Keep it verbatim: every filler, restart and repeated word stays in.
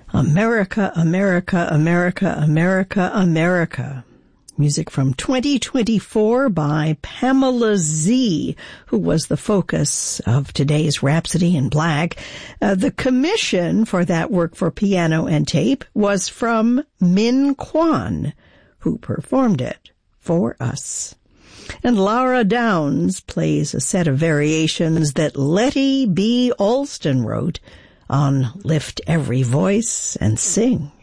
America, America, America, America, America. Music from twenty twenty-four by Pamela Z, who was the focus of today's Rhapsody in Black. Uh, the commission for that work for piano and tape was from Min Kwan, who performed it for us. And Laura Downs plays a set of variations that Letty B. Alston wrote on Lift Every Voice and Sing.